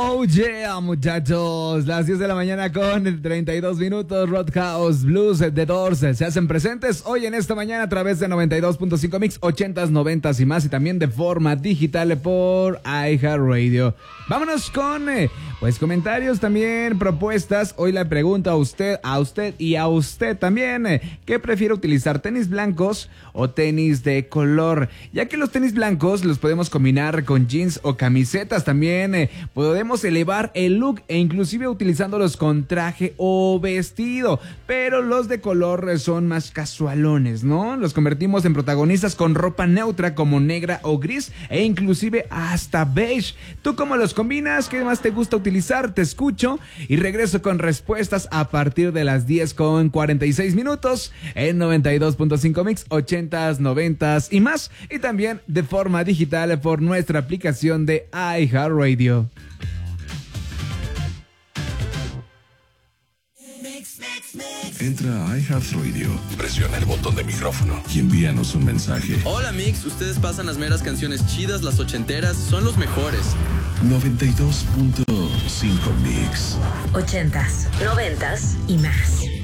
Oh yeah, muchachos, las 10 de la mañana con 32 minutos, Roadhouse Blues, The Doors se hacen presentes hoy en esta mañana a través de 92.5 Mix, 80s, 90s y más, y también de forma digital por iHeartRadio. Vámonos con pues comentarios, también propuestas. Hoy le pregunto a usted y a usted también, ¿qué prefiere utilizar, tenis blancos o tenis de color? Ya que los tenis blancos los podemos combinar con jeans o camisetas, también podemos elevar el look e inclusive utilizándolos con traje o vestido, pero los de color son más casualones, ¿no? Los convertimos en protagonistas con ropa neutra como negra o gris e inclusive hasta beige. ¿Tú cómo los combinas? ¿Qué más te gusta utilizar? Te escucho y regreso con respuestas a partir de las 10:46 minutos en 92.5 Mix, 80s, 90s y más, y también de forma digital por nuestra aplicación de iHeartRadio. Entra a iHeartRadio, presiona el botón de micrófono y envíanos un mensaje. Hola Mix, ustedes pasan las meras canciones chidas, las ochenteras, son los mejores. 92.5 Mix. 80s, 90s y más.